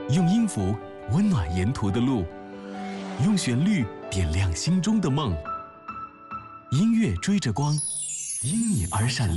用音符温暖沿途的路，用旋律点亮心中的梦。音乐追着光，因你而闪亮。